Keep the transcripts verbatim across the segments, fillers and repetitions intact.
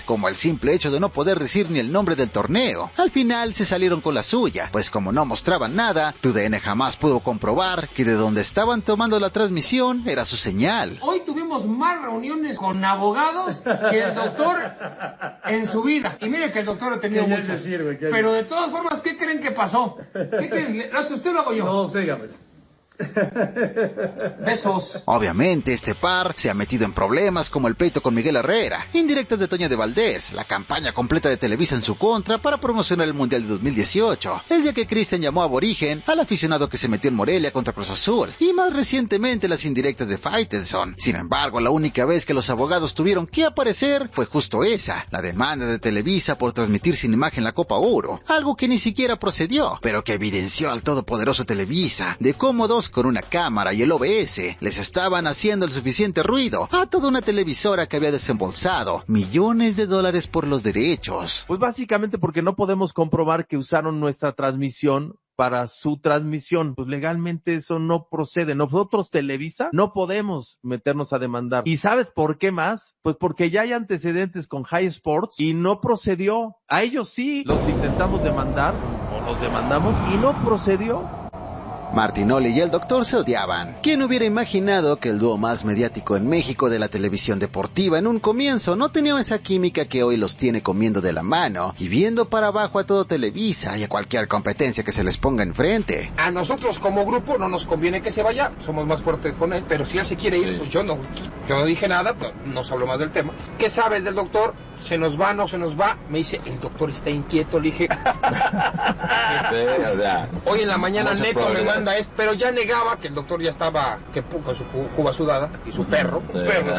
como el simple hecho de no poder decir ni el nombre del torneo. Al final se salieron con la suya, pues como no mostraban nada, T U D N jamás pudo comprobar que de donde estaban tomando la transmisión era su señal. Hoy tuvimos más reuniones con abogados que el doctor en su vida. Y mire que el doctor ha tenido muchas. Pero de todas formas, ¿qué creen que pasó? ¿Qué creen? ¿Lo hace usted o lo hago yo? No, sígame. Besos. Obviamente este par se ha metido en problemas como el pleito con Miguel Herrera, indirectas de Toño de Valdés, la campaña completa de Televisa en su contra para promocionar el Mundial de dos mil dieciocho, el día que Cristian llamó aborigen al aficionado que se metió en Morelia contra Cruz Azul, y más recientemente las indirectas de Faitelson. Sin embargo, la única vez que los abogados tuvieron que aparecer fue justo esa, la demanda de Televisa por transmitir sin imagen la Copa Oro, algo que ni siquiera procedió, pero que evidenció al todopoderoso Televisa de cómo dos con una cámara y el O B S les estaban haciendo el suficiente ruido a toda una televisora que había desembolsado millones de dólares por los derechos. Pues básicamente porque no podemos comprobar que usaron nuestra transmisión para su transmisión. Pues legalmente eso no procede. Nosotros, Televisa, no podemos meternos a demandar. ¿Y sabes por qué más? Pues porque ya hay antecedentes con High Sports y no procedió. A ellos sí los intentamos demandar o los demandamos y no procedió. Martinoli y el doctor se odiaban. ¿Quién hubiera imaginado que el dúo más mediático en México de la televisión deportiva en un comienzo no tenía esa química que hoy los tiene comiendo de la mano y viendo para abajo a todo Televisa y a cualquier competencia que se les ponga enfrente? A nosotros como grupo no nos conviene que se vaya, somos más fuertes con él, pero si él se quiere ir, pues yo no, yo no dije nada, pues no se habló más del tema. ¿Qué sabes del doctor? ¿Se nos va, no se nos va? Me dice, el doctor está inquieto, le dije. Sí, o sea, hoy en la mañana Neto me manda esto, pero ya negaba que el doctor ya estaba que con su cuba sudada y su perro, sí, perro,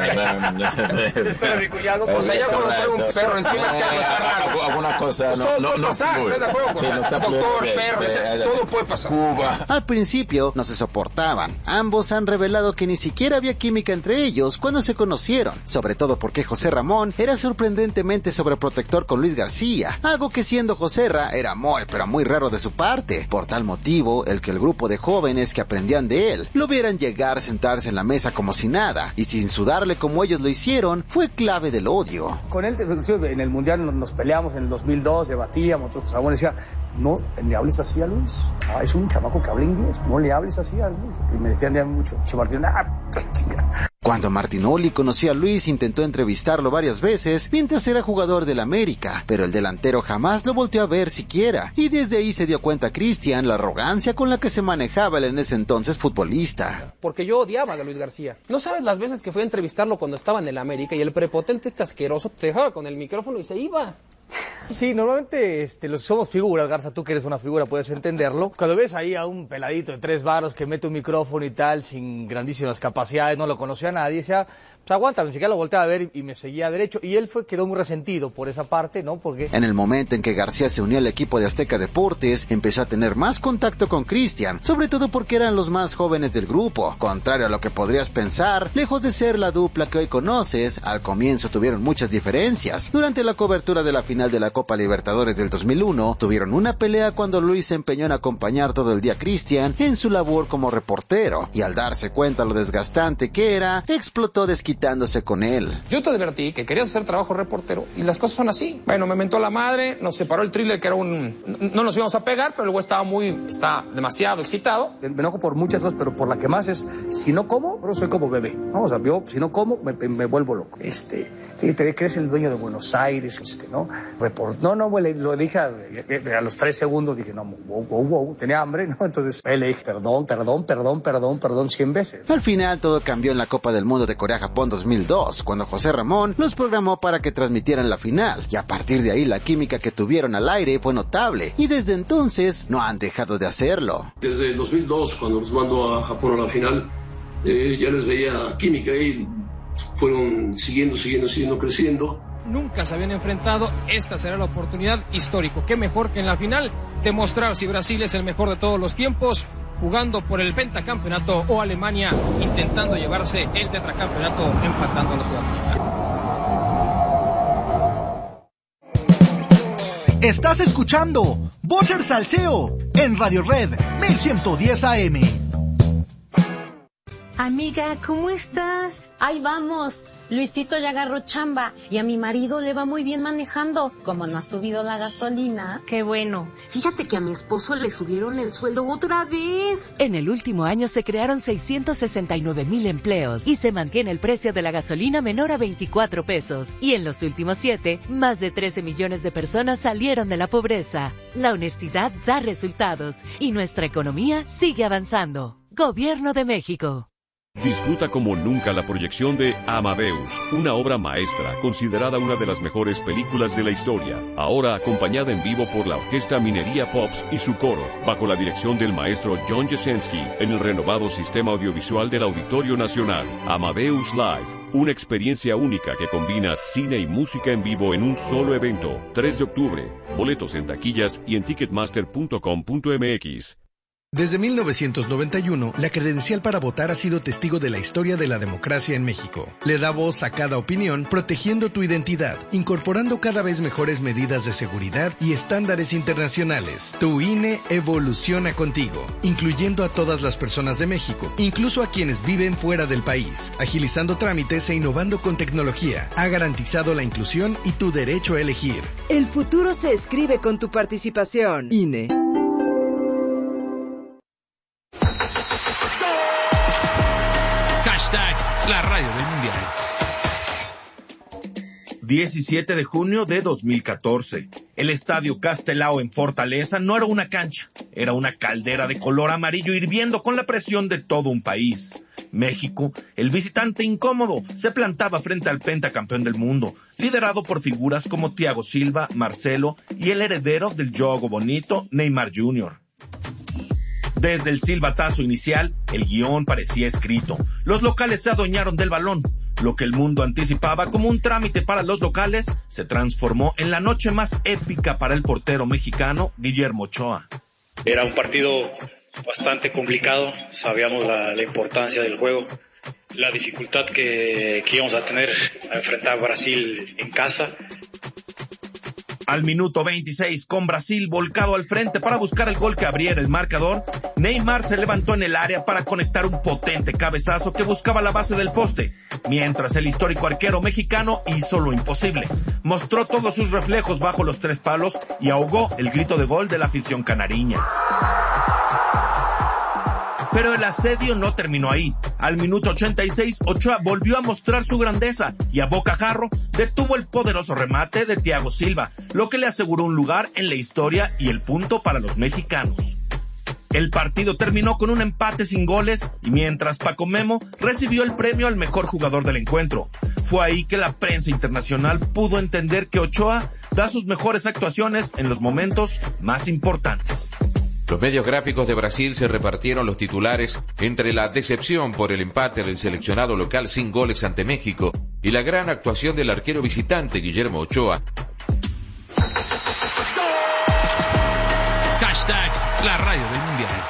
sí, perro mi cuñado, o sea, ya cuando trae un perro encima es que algo está raro. Alguna cosa, pues no, todo no, puede no, pasar, no, ¿estás de acuerdo? sí, O sea, no está doctor, bien, perro, sí, etcétera, sí, todo puede pasar. Cuba. Al principio no se soportaban. Ambos han revelado que ni siquiera había química entre ellos cuando se conocieron, sobre todo porque José Ramón era sorprendentemente sobreprotector con Luis García, algo que siendo Joserra era muy pero muy raro de su parte. Por tal motivo, el que el grupo de jóvenes que aprendían de él lo vieran llegar a sentarse en la mesa como si nada y sin sudarle como ellos lo hicieron fue clave del odio. Con él en el Mundial nos peleamos en el dos mil dos, debatíamos, entonces Ramón decía, no le hables así a Luis, ah, es un chamaco que habla inglés, no le hables así a Luis. Y me decían de mucho, Che Martín, ah, chinga. Cuando Martinoli conocía a Luis intentó entrevistarlo varias veces mientras era jugador del América, pero el delantero jamás lo volteó a ver siquiera, y desde ahí se dio cuenta Cristian la arrogancia con la que se manejaba el en ese entonces futbolista. Porque yo odiaba a Luis García. No sabes las veces que fui a entrevistarlo cuando estaba en el América y el prepotente este asqueroso te dejaba con el micrófono y se iba. Sí, normalmente este, los somos figuras, Garza, tú que eres una figura puedes entenderlo. Cuando ves ahí a un peladito de tres varos que mete un micrófono y tal, sin grandísimas capacidades, no lo conocía a nadie, decía, pues aguanta, ni siquiera lo volteaba a ver y me seguía derecho. Y él fue quedó muy resentido por esa parte, ¿no? Porque en el momento en que García se unió al equipo de Azteca Deportes, empezó a tener más contacto con Cristian, sobre todo porque eran los más jóvenes del grupo. Contrario a lo que podrías pensar, lejos de ser la dupla que hoy conoces, al comienzo tuvieron muchas diferencias. Durante la cobertura de la final de la Copa Libertadores del dos mil uno, tuvieron una pelea cuando Luis se empeñó en acompañar todo el día a Cristian en su labor como reportero, y al darse cuenta lo desgastante que era, explotó desquitándose con él. Yo te advertí que querías hacer trabajo reportero y las cosas son así. Bueno, me mentó la madre, nos separó el thriller que era un... No nos íbamos a pegar, pero luego estaba muy... está demasiado excitado. Me enojo por muchas cosas, pero por la que más es, si no como, no soy como bebé, ¿no? O sea, yo si no como, me, me vuelvo loco. Este, fíjate, que eres el dueño de Buenos Aires, este, ¿no? Report... No, no, le, lo dije a, a los tres segundos, dije, no, wow, wow, wow, tenía hambre, ¿no? Entonces le dije, perdón, perdón, perdón, perdón, perdón, cien veces. Al final todo cambió en la Copa del Mundo de Corea-Japón dos mil dos, cuando José Ramón los programó para que transmitieran la final, y a partir de ahí la química que tuvieron al aire fue notable, y desde entonces no han dejado de hacerlo. Desde el dos mil dos, cuando los mandó a Japón a la final, eh, ya les veía química y fueron siguiendo, siguiendo, siguiendo creciendo. Nunca se habían enfrentado, esta será la oportunidad histórica. Qué mejor que en la final demostrar si Brasil es el mejor de todos los tiempos, jugando por el pentacampeonato, o Alemania intentando llevarse el tetracampeonato empatando a los sudamericanos. Estás escuchando Voces Salseo en Radio Red mil ciento diez A M. Amiga, ¿cómo estás? Ahí vamos. Luisito ya agarró chamba y a mi marido le va muy bien manejando. Como no ha subido la gasolina. Qué bueno. Fíjate que a mi esposo le subieron el sueldo otra vez. En el último año se crearon seiscientos sesenta y nueve mil empleos y se mantiene el precio de la gasolina menor a veinticuatro pesos. Y en los últimos siete, más de trece millones de personas salieron de la pobreza. La honestidad da resultados y nuestra economía sigue avanzando. Gobierno de México. Disfruta como nunca la proyección de Amadeus, una obra maestra considerada una de las mejores películas de la historia, ahora acompañada en vivo por la Orquesta Minería Pops y su coro, bajo la dirección del maestro John Jasenski, en el renovado sistema audiovisual del Auditorio Nacional. Amadeus Live, una experiencia única que combina cine y música en vivo en un solo evento. tres de octubre, boletos en taquillas y en ticketmaster punto com punto m x. Desde mil novecientos noventa y uno, la credencial para votar ha sido testigo de la historia de la democracia en México. Le da voz a cada opinión, protegiendo tu identidad, incorporando cada vez mejores medidas de seguridad y estándares internacionales. Tu I N E evoluciona contigo, incluyendo a todas las personas de México, incluso a quienes viven fuera del país, agilizando trámites e innovando con tecnología. Ha garantizado la inclusión y tu derecho a elegir. El futuro se escribe con tu participación. I N E. La radio del mundial. diecisiete de junio de dos mil catorce. El estadio Castelao en Fortaleza no era una cancha, era una caldera de color amarillo hirviendo con la presión de todo un país. México, el visitante incómodo, se plantaba frente al pentacampeón del mundo, liderado por figuras como Thiago Silva, Marcelo y el heredero del juego bonito, Neymar junior Desde el silbatazo inicial, el guión parecía escrito. Los locales se adueñaron del balón. Lo que el mundo anticipaba como un trámite para los locales se transformó en la noche más épica para el portero mexicano Guillermo Ochoa. Era un partido bastante complicado, sabíamos la, la importancia del juego, la dificultad que, que íbamos a tener a enfrentar a Brasil en casa. Al minuto veintiséis, con Brasil volcado al frente para buscar el gol que abriera el marcador, Neymar se levantó en el área para conectar un potente cabezazo que buscaba la base del poste, mientras el histórico arquero mexicano hizo lo imposible. Mostró todos sus reflejos bajo los tres palos y ahogó el grito de gol de la afición canariña. Pero el asedio no terminó ahí. Al minuto ochenta y seis, Ochoa volvió a mostrar su grandeza y a bocajarro detuvo el poderoso remate de Thiago Silva, lo que le aseguró un lugar en la historia y el punto para los mexicanos. El partido terminó con un empate sin goles y mientras Paco Memo recibió el premio al mejor jugador del encuentro. Fue ahí que la prensa internacional pudo entender que Ochoa da sus mejores actuaciones en los momentos más importantes. Los medios gráficos de Brasil se repartieron los titulares entre la decepción por el empate del seleccionado local sin goles ante México y la gran actuación del arquero visitante Guillermo Ochoa. Hashtag la radio del mundial.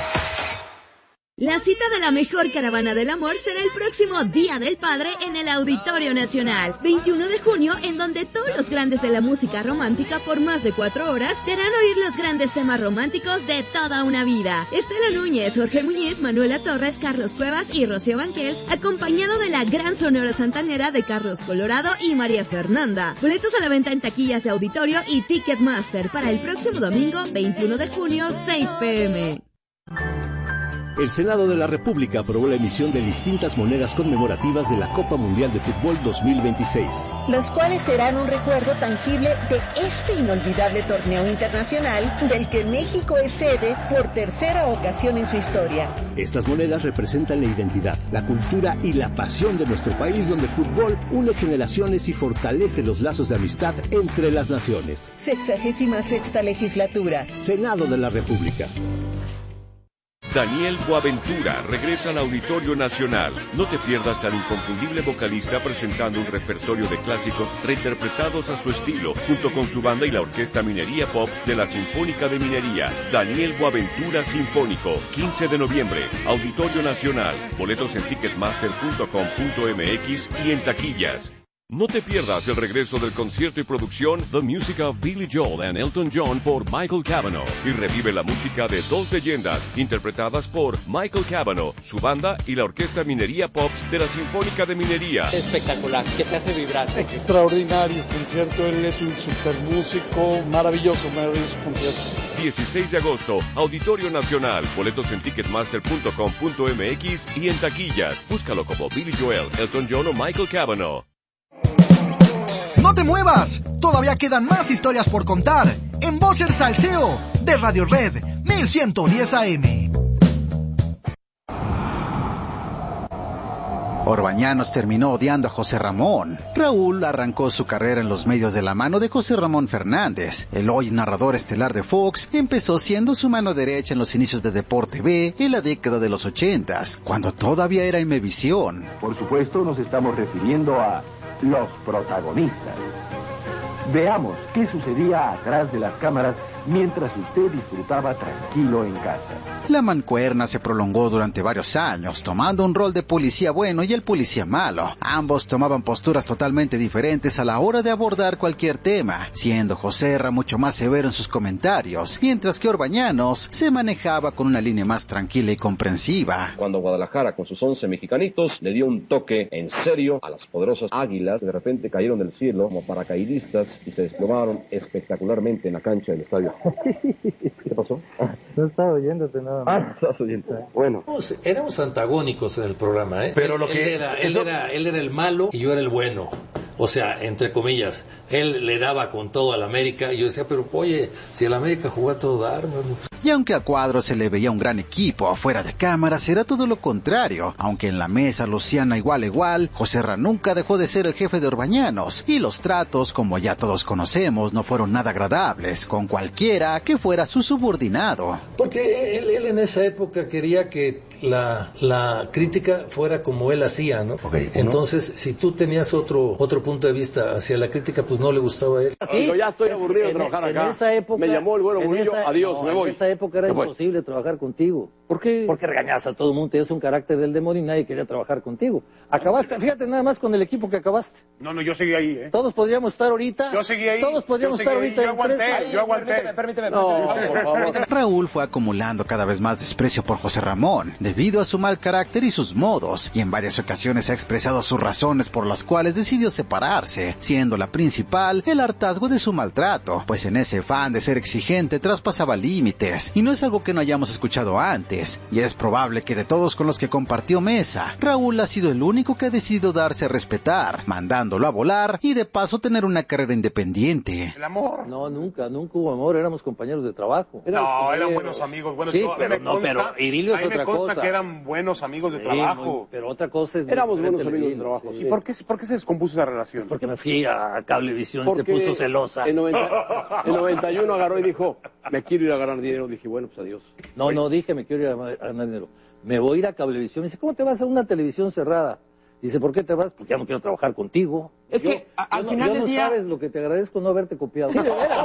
La cita de la mejor caravana del amor será el próximo Día del Padre en el Auditorio Nacional, veintiuno de junio, en donde todos los grandes de la música romántica por más de cuatro horas te harán oír los grandes temas románticos de toda una vida. Estela Núñez, Jorge Muñiz, Manuela Torres, Carlos Cuevas y Rocío Banquels, acompañado de la gran sonora santanera de Carlos Colorado y María Fernanda. Boletos a la venta en taquillas de Auditorio y Ticketmaster para el próximo domingo, veintiuno de junio, seis pe eme. El Senado de la República aprobó la emisión de distintas monedas conmemorativas de la Copa Mundial de Fútbol dos mil veintiséis. Las cuales serán un recuerdo tangible de este inolvidable torneo internacional del que México es sede por tercera ocasión en su historia. Estas monedas representan la identidad, la cultura y la pasión de nuestro país, donde el fútbol une generaciones y fortalece los lazos de amistad entre las naciones. Sexagésima sexta legislatura. Senado de la República. Daniel Boaventura regresa al Auditorio Nacional. No te pierdas al inconfundible vocalista presentando un repertorio de clásicos reinterpretados a su estilo, junto con su banda y la Orquesta Minería Pops de la Sinfónica de Minería. Daniel Boaventura Sinfónico, quince de noviembre, Auditorio Nacional. Boletos en ticketmaster punto com punto eme equis y en taquillas. No te pierdas el regreso del concierto y producción The Music of Billy Joel and Elton John por Michael Cavanaugh y revive la música de dos leyendas interpretadas por Michael Cavanaugh, su banda y la Orquesta Minería Pops de la Sinfónica de Minería. Espectacular, que te hace vibrar. Extraordinario concierto, él es un super músico, maravilloso, maravilloso concierto. dieciséis de agosto, Auditorio Nacional, boletos en ticketmaster punto com punto m x y en taquillas. Búscalo como Billy Joel, Elton John o Michael Cavanaugh. No te muevas, todavía quedan más historias por contar en Voces Salseo de Radio Red mil ciento diez A M. Orbañanos terminó odiando a José Ramón. Raúl arrancó su carrera en los medios de la mano de José Ramón Fernández. El hoy narrador estelar de Fox empezó siendo su mano derecha en los inicios de Deporte B en la década de los ochentas, cuando todavía era Imevisión. Por supuesto, nos estamos refiriendo a los protagonistas. Veamos qué sucedía atrás de las cámaras mientras usted disfrutaba tranquilo en casa. La mancuerna se prolongó durante varios años, tomando un rol de policía bueno y el policía malo. Ambos tomaban posturas totalmente diferentes a la hora de abordar cualquier tema, siendo Joserra mucho más severo en sus comentarios, mientras que Orbañanos se manejaba con una línea más tranquila y comprensiva. Cuando Guadalajara, con sus once mexicanitos, le dio un toque en serio a las poderosas Águilas, que de repente cayeron del cielo como paracaidistas y se desplomaron espectacularmente en la cancha del estadio. ¿Qué pasó? No estaba oyéndote nada más. Ah, estás oyendo. Bueno. Éramos antagónicos en el programa, ¿eh? Pero él, lo que... Él era, él, eso... era, él era el malo y yo era el bueno. O sea, entre comillas, él le daba con todo al América y yo decía, pero oye, si el América jugó a todo dar, mano. Y aunque a Cuadro se le veía un gran equipo, afuera de cámaras era todo lo contrario. Aunque en la mesa Luciana igual igual, Joserra nunca dejó de ser el jefe de Orbañanos, y los tratos, como ya todos conocemos, no fueron nada agradables con cualquiera que fuera su subordinado. Porque él, él en esa época quería que la, la crítica fuera como él hacía, ¿no? Okay, Entonces, ¿no? Si tú tenías otro otro punto de vista hacia la crítica, pues no le gustaba a él. ¿Sí? Yo ya estoy aburrido de trabajar acá. En esa época, me llamó el vuelo Murillo, esa, adiós, no, me voy. En esa época era imposible trabajar contigo. ¿Por qué? Porque regañabas a todo el mundo, tenías un carácter del demonio y nadie quería trabajar contigo. Acabaste, fíjate nada más con el equipo que acabaste. No, no, yo seguí ahí, ¿eh? Todos podríamos estar ahorita. Yo seguí ahí. Todos podríamos estar ahorita. Yo aguanté, tres... yo aguanté. Permíteme, permíteme. No, por favor. Raúl fue acumulando cada vez más desprecio por José Ramón, debido a su mal carácter y sus modos, y en varias ocasiones ha expresado sus razones por las cuales decidió separarse, siendo la principal el hartazgo de su maltrato, pues en ese afán de ser exigente traspasaba límites, y no es algo que no hayamos escuchado antes, y es probable que de todos con los que compartió mesa, Raúl ha sido el único que ha decidido darse a respetar, mandándolo a volar y de paso tener una carrera independiente. El amor. No, nunca, nunca hubo amor, éramos compañeros de trabajo. Éramos no, compañeros. Eran buenos amigos. Bueno, sí, yo, pero, no, consta, pero Irilio es otra me consta cosa. que eran buenos amigos de sí, trabajo. Muy, pero otra cosa es... Éramos buenos amigos de trabajo. Sí. ¿Y por qué, por qué se descompuso esa relación? Porque me fui a Cablevisión y se puso celosa. En, noventa, en noventa y uno agarró y dijo, me quiero ir a ganar dinero. Dije, bueno, pues adiós. No, no, dije, me quiero ir a ganar dinero. Me voy a ir a Cablevisión. Me dice, ¿cómo te vas a una televisión cerrada? Dice, ¿por qué te vas? Porque ya no quiero trabajar contigo. Es yo, que a, al yo final no, del no día... sabes lo que te agradezco no haberte copiado. Sí, de veras.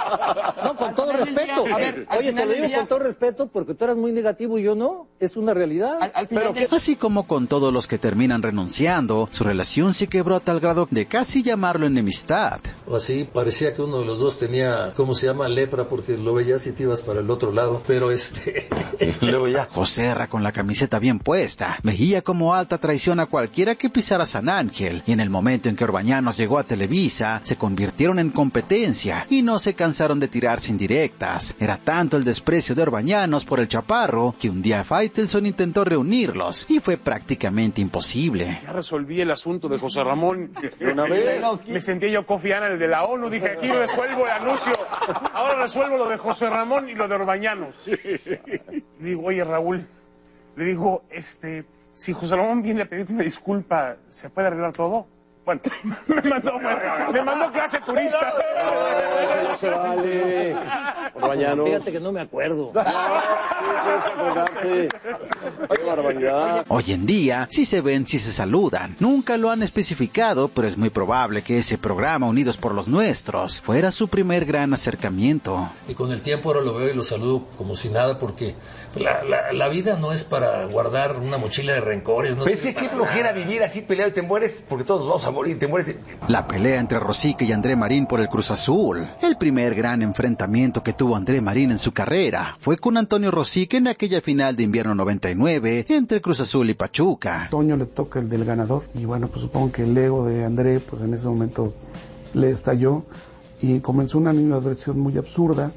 No, con todo respeto. Día, a ver, Oye, te lo digo día... con todo respeto porque tú eras muy negativo y yo no. Es una realidad. Al, al final Pero, de... Así como con todos los que terminan renunciando, su relación se quebró a tal grado de casi llamarlo enemistad. O así, parecía que uno de los dos tenía, ¿cómo se llama? Lepra, porque lo veías y te ibas para el otro lado. Pero este... Luego ya. Joserra, con la camiseta bien puesta, veía como alta traición a cualquiera que pisara San Ángel, y en el momento en que Orbañanos llegó a Televisa, se convirtieron en competencia y no se cansaron de tirarse indirectas. Era tanto el desprecio de Orbañanos por el Chaparro que un día Faitelson intentó reunirlos y fue prácticamente imposible. Ya resolví el asunto de José Ramón. Una vez me sentí yo Kofi Annan, el de la ONU, dije, aquí resuelvo el anuncio, ahora resuelvo lo de José Ramón y lo de Orbañanos. Le digo, oye Raúl, le digo, este, si José Ramón viene a pedirte una disculpa, ¿se puede arreglar todo? Bueno, me mandó, me mandó clase turista. No, no se vale. Orbañanos. Fíjate que no me acuerdo. Qué barbaridad. Hoy en día, si se ven, si se saludan. Nunca lo han especificado, pero es muy probable que ese programa, Unidos por los Nuestros, fuera su primer gran acercamiento. Y con el tiempo ahora lo veo y lo saludo como si nada, porque la, la, la vida no es para guardar una mochila de rencores. No pero es que qué flojera vivir así peleado y te mueres porque todos nos vamos a favor, y te mueres. La pelea entre Rosique y André Marín por el Cruz Azul. El primer gran enfrentamiento que tuvo André Marín en su carrera fue con Antonio Rosique en aquella final de invierno noventa y nueve entre Cruz Azul y Pachuca. Toño le toca el del ganador y bueno, pues supongo que el ego de André pues en ese momento le estalló y comenzó una animadversión muy absurda.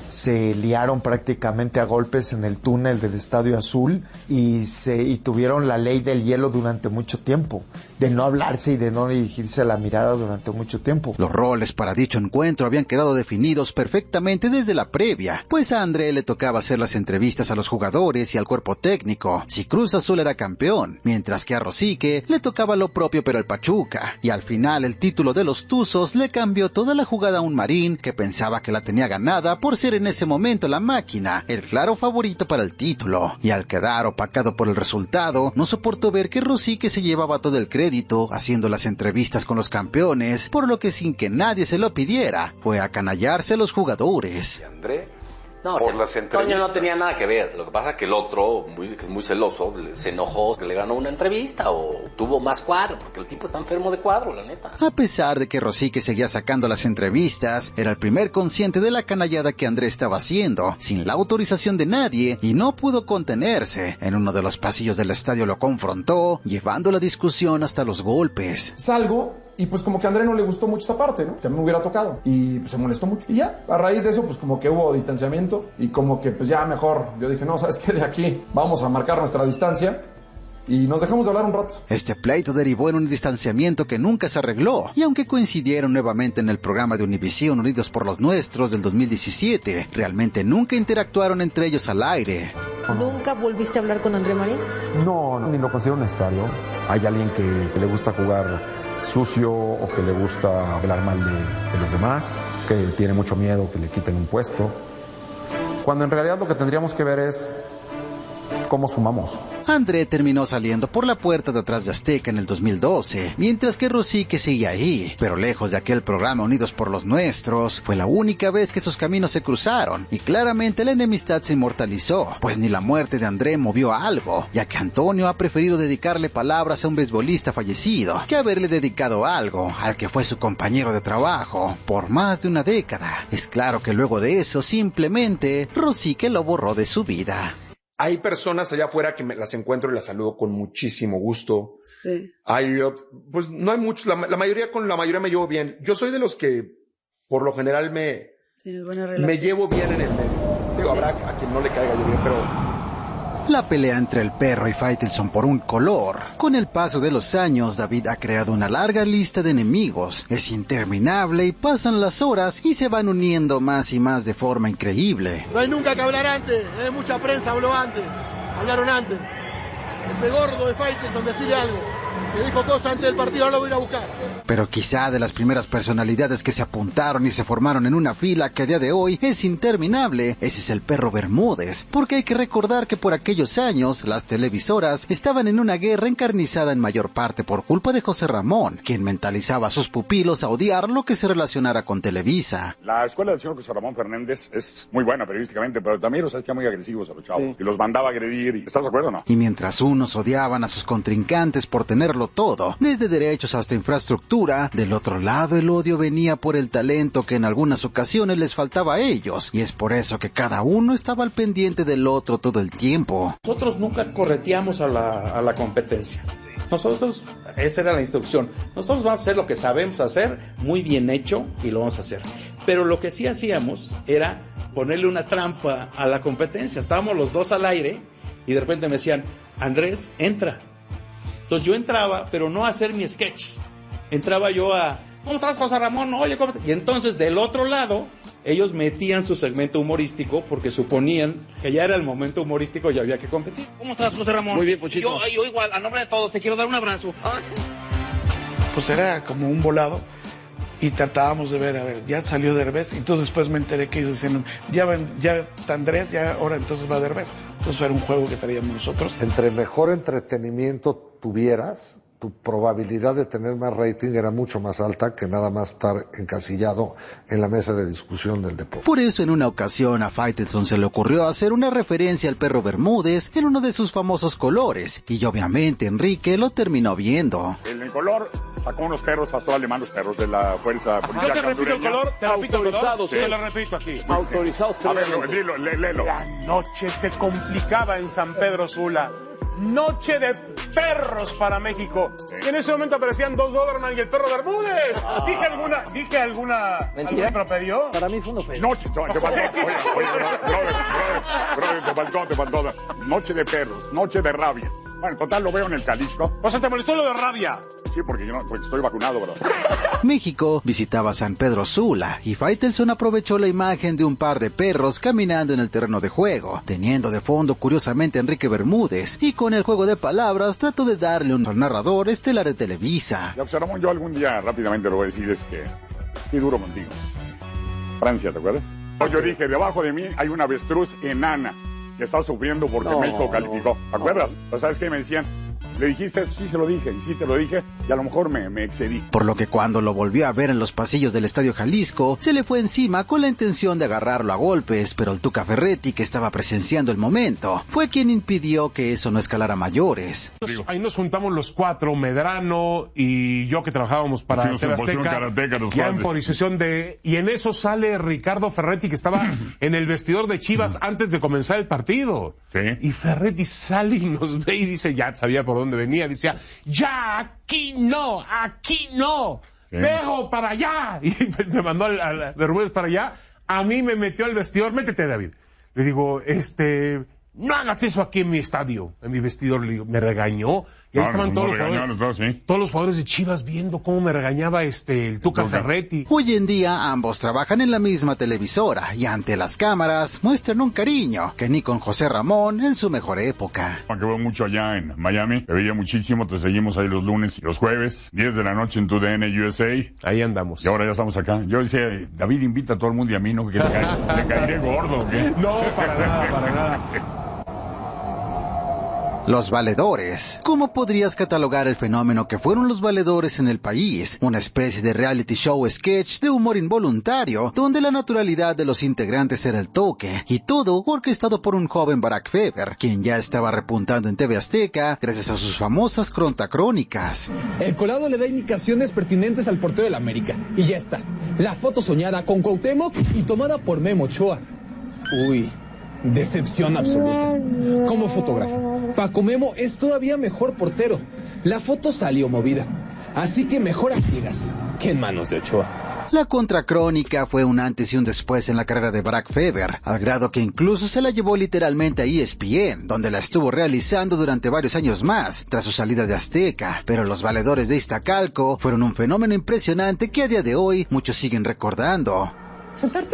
Se liaron prácticamente a golpes en el túnel del Estadio Azul y se y tuvieron la ley del hielo durante mucho tiempo, de no hablarse y de no dirigirse a la mirada durante mucho tiempo. Los roles para dicho encuentro habían quedado definidos perfectamente desde la previa, pues a André le tocaba hacer las entrevistas a los jugadores y al cuerpo técnico si Cruz Azul era campeón, mientras que a Rosique le tocaba lo propio pero el Pachuca, y al final el título de los Tuzos le cambió toda la jugada a un Marín que pensaba que la tenía ganada por ser en ese momento la máquina, el claro favorito para el título, y al quedar opacado por el resultado, no soportó ver que Rosique se llevaba todo el crédito haciendo las entrevistas con los campeones, por lo que sin que nadie se lo pidiera, fue a canallarse a los jugadores. André, no, por las entrevistas. Toño no tenía nada que ver, lo que pasa es que el otro, muy, que es muy celoso, se enojó que le ganó una entrevista o tuvo más cuadro, porque el tipo está enfermo de cuadro, la neta. A pesar de que Rosique seguía sacando las entrevistas, era el primer consciente de la canallada que André estaba haciendo, sin la autorización de nadie, y no pudo contenerse. En uno de los pasillos del estadio lo confrontó, llevando la discusión hasta los golpes. Salgo y pues como que a André no le gustó mucho esa parte, ¿no? Que a mí me hubiera tocado. Y pues se molestó mucho. Y ya, a raíz de eso, pues como que hubo distanciamiento. Y como que pues ya mejor, yo dije, no, ¿sabes qué? De aquí vamos a marcar nuestra distancia. Y nos dejamos de hablar un rato. Este pleito derivó en un distanciamiento que nunca se arregló, y aunque coincidieron nuevamente en el programa de Univisión Unidos por los Nuestros del dos mil diecisiete, realmente nunca interactuaron entre ellos al aire. ¿Nunca volviste a hablar con André Marín? No, no, ni lo considero necesario. Hay alguien que, que le gusta jugar sucio o que le gusta hablar mal de, de los demás, que tiene mucho miedo que le quiten un puesto, cuando en realidad lo que tendríamos que ver es cómo sumamos. André terminó saliendo por la puerta de atrás de Azteca en el dos mil doce, mientras que Rosique sigue ahí, pero lejos de aquel programa Unidos por los Nuestros, fue la única vez que sus caminos se cruzaron, y claramente la enemistad se inmortalizó, pues ni la muerte de André movió algo, ya que Antonio ha preferido dedicarle palabras a un beisbolista fallecido, que haberle dedicado algo al que fue su compañero de trabajo por más de una década. Es claro que luego de eso, simplemente, Rosique lo borró de su vida. Hay personas allá afuera que me las encuentro y las saludo con muchísimo gusto. Sí. Hay, pues no hay muchos, la, la mayoría, con la mayoría me llevo bien. Yo soy de los que, por lo general, me, me llevo bien en el medio. Digo, habrá a quien no le caiga yo bien, pero... La pelea entre el perro y Faitelson por un color. Con el paso de los años, David ha creado una larga lista de enemigos. Es interminable y pasan las horas y se van uniendo más y más de forma increíble. No hay nunca que hablar antes, ¿eh? Mucha prensa habló antes, hablaron antes. Ese gordo de Faitelson decía algo. Me dijo cosas antes del partido, ahora lo voy a ir a buscar. Pero quizá de las primeras personalidades que se apuntaron y se formaron en una fila que a día de hoy es interminable, ese es el perro Bermúdez, porque hay que recordar que por aquellos años las televisoras estaban en una guerra encarnizada en mayor parte por culpa de José Ramón, quien mentalizaba a sus pupilos a odiar lo que se relacionara con Televisa. La escuela del señor José Ramón Fernández es muy buena periodísticamente, pero también los hacía muy agresivos a los chavos, sí. Y los mandaba a agredir. Y, ¿estás de acuerdo o no? Y mientras unos odiaban a sus contrincantes por tenerlo todo, desde derechos hasta infraestructura, del otro lado el odio venía por el talento que en algunas ocasiones les faltaba a ellos, y es por eso que cada uno estaba al pendiente del otro todo el tiempo. Nosotros nunca correteamos a la, a la competencia. Nosotros, esa era la instrucción, nosotros vamos a hacer lo que sabemos hacer, muy bien hecho, y lo vamos a hacer. Pero lo que sí hacíamos era ponerle una trampa a la competencia. Estábamos los dos al aire, y de repente me decían, Andrés, entra. Entonces yo entraba, pero no a hacer mi sketch. Entraba yo a, ¿cómo estás, José Ramón? Oye, ¿cómo te...? Y entonces del otro lado, ellos metían su segmento humorístico porque suponían que ya era el momento humorístico y había que competir. ¿Cómo estás, José Ramón? Muy bien, Pochito. Yo, yo igual, a nombre de todos, te quiero dar un abrazo. Ay. Pues era como un volado y tratábamos de ver, a ver, ya salió Derbez, y entonces después me enteré que ellos decían, ya, ven, ya está Andrés, ya ahora entonces va Derbez. Entonces era un juego que traíamos nosotros. Entre mejor entretenimiento tuvieras, tu probabilidad de tener más rating era mucho más alta que nada más estar encasillado en la mesa de discusión del deporte. Por eso en una ocasión a Faitelson se le ocurrió hacer una referencia al perro Bermúdez en uno de sus famosos colores, y obviamente Enrique lo terminó viendo. En el color sacó unos perros, pasó alemán, los perros de la fuerza policial. Yo te repito el color, te repito el color, sí. te lo repito aquí. Autorizados. A ver, dilo, léelo. La noche se complicaba en San Pedro Sula. Noche de perros para México. Sí. Y en ese momento aparecían dos Doberman y el perro Bermúdez. Ah. Dije alguna, dije alguna, algún improperio. Para mí fue una ofensa. Noche, te faltó, oye, oye, brother, brother, brother, te faltó, te faltó. Noche de perros, noche de rabia. Bueno, en total lo veo en el Jalisco. O sea, ¿te molestó lo de rabia? Sí, porque yo no, porque estoy vacunado, bro. México visitaba San Pedro Sula y Faitelson aprovechó la imagen de un par de perros caminando en el terreno de juego, teniendo de fondo curiosamente a Enrique Bermúdez, y con el juego de palabras trató de darle un narrador estelar de Televisa. Ya, José Ramón, yo algún día rápidamente lo voy a decir, es que estoy duro contigo. Francia, ¿te acuerdas? Okay. Yo dije, debajo de mí hay una avestruz enana que está sufriendo porque no, México calificó. ¿Te acuerdas? No. ¿Sabes qué me decían? Le dijiste, sí se lo dije, y sí te lo dije, y a lo mejor me, me excedí. Por lo que cuando lo volvió a ver en los pasillos del Estadio Jalisco, se le fue encima con la intención de agarrarlo a golpes, pero el Tuca Ferretti, que estaba presenciando el momento, fue quien impidió que eso no escalara mayores. Ahí nos juntamos los cuatro, Medrano y yo, que trabajábamos para sí, Azteca, ya en posición de... Y en eso sale Ricardo Ferretti, que estaba en el vestidor de Chivas antes de comenzar el partido. Sí. Y Ferretti sale y nos ve y dice, ya sabía por dónde venía, decía, ya, aquí no, aquí no, sí. Dejo para allá, y me mandó al, al Bermúdez para allá. A mí me metió al vestidor, métete, David. Le digo, este, no hagas eso aquí en mi estadio, en mi vestidor. Le digo, me regañó, y ahí no, estaban no, todos, no los jugadores, dos, ¿sí? todos los jugadores de Chivas viendo cómo me regañaba este el Tuca Tuca. Ferretti. Hoy en día ambos trabajan en la misma televisora y ante las cámaras muestran un cariño que ni con José Ramón en su mejor época. Aunque veo mucho allá en Miami, te veía muchísimo, te seguimos ahí los lunes y los jueves, diez de la noche en tu D N U S A. Ahí andamos. Y ahora ya estamos acá. Yo decía, David invita a todo el mundo y a mí, ¿no? Que le, cae, le caeré gordo, ¿qué? No, para nada, para nada. Los valedores. ¿Cómo podrías catalogar el fenómeno que fueron los valedores en el país? Una especie de reality show sketch de humor involuntario, donde la naturalidad de los integrantes era el toque, y todo orquestado por un joven Barack Feber, quien ya estaba repuntando en T V Azteca gracias a sus famosas crontacrónicas. El colado le da indicaciones pertinentes al portero del América, y ya está. La foto soñada con Cuauhtémoc y tomada por Memo Ochoa. Uy... decepción absoluta. Como fotógrafo, Paco Memo es todavía mejor portero. La foto salió movida, así que mejor a ciegas que en manos de Ochoa. La contracrónica fue un antes y un después en la carrera de Barack Feber, al grado que incluso se la llevó literalmente a E S P N, donde la estuvo realizando durante varios años más, tras su salida de Azteca. Pero los valedores de Iztacalco fueron un fenómeno impresionante que a día de hoy muchos siguen recordando. ¿Sentarte?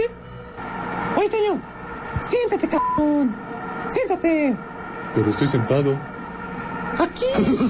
Oye, Toño, siéntate, cabrón. Siéntate. Pero estoy sentado. Aquí.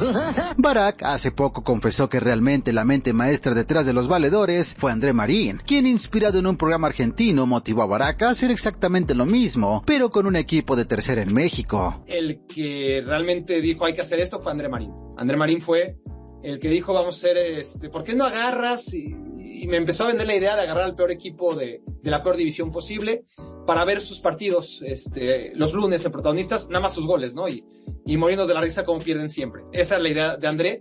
Barack hace poco confesó que realmente la mente maestra detrás de los valedores fue André Marín, quien, inspirado en un programa argentino, motivó a Barack a hacer exactamente lo mismo, pero con un equipo de tercera en México. El que realmente dijo hay que hacer esto fue André Marín. André Marín fue el que dijo vamos a hacer, este, ¿por qué no agarras? Y, y me empezó a vender la idea de agarrar al peor equipo de, de la peor división posible para ver sus partidos, este, los lunes en protagonistas, nada más sus goles, ¿no? Y, y morirnos de la risa como pierden siempre. Esa es la idea de André.